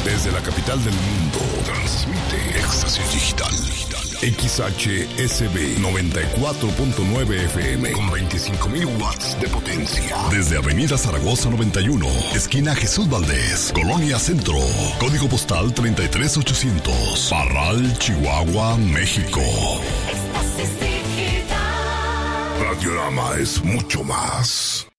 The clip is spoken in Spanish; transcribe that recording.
Desde la capital del mundo, transmite Éxtasis Digital. XHSB 94.9 FM con 25,000 watts de potencia. Desde Avenida Zaragoza 91, esquina Jesús Valdés, Colonia Centro. Código postal 33800. Parral, Chihuahua, México. Éxtasis Digital. Radiorama es mucho más.